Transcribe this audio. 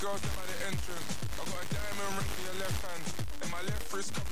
girls them at the entrance. I got a diamond ring in your left hand, and my left wrist covered